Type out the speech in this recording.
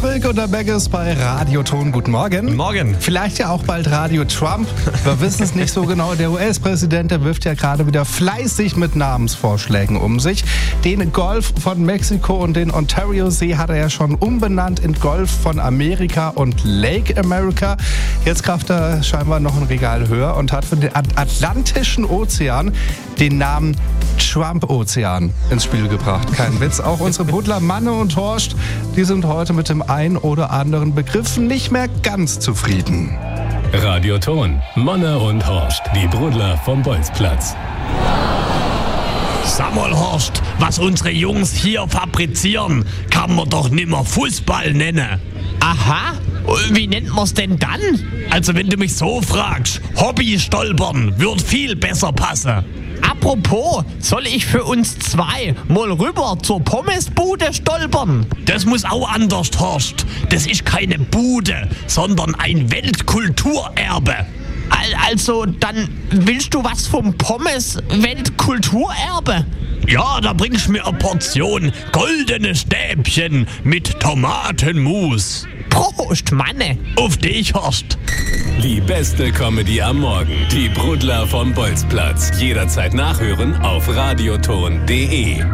Patrick und der Beggis bei Radioton. Guten Morgen. Morgen. Vielleicht ja auch bald Radio Trump. Wir wissen es nicht so genau. Der US-Präsident, der wirft ja gerade wieder fleißig mit Namensvorschlägen um sich. Den Golf von Mexiko und den Ontario-See hat er ja schon umbenannt in Golf von Amerika und Lake America. Jetzt kraft er scheinbar noch ein Regal höher und hat für den Atlantischen Ozean den Namen Trump-Ozean ins Spiel gebracht. Kein Witz. Auch unsere Brudler Manne und Horst, die sind heute mit dem ein oder anderen Begriff nicht mehr ganz zufrieden. Radioton, Manne und Horst, die Brudler vom Bolzplatz. Sag mal, Horst, was unsere Jungs hier fabrizieren, kann man doch nimmer Fußball nennen. Aha, wie nennt man's denn dann? Also wenn du mich so fragst, Hobby-Stolpern wird viel besser passen. Apropos, soll ich für uns zwei mal rüber zur Pommesbude stolpern? Das muss auch anders, Horst. Das ist keine Bude, sondern ein Weltkulturerbe. Also, dann willst du was vom Pommes-Weltkulturerbe? Ja, da bringst du mir eine Portion goldene Stäbchen mit Tomatenmus. Prost, Manne. Auf dich, Horst. Die beste Comedy am Morgen. Die Brudler vom Bolzplatz. Jederzeit nachhören auf radioton.de.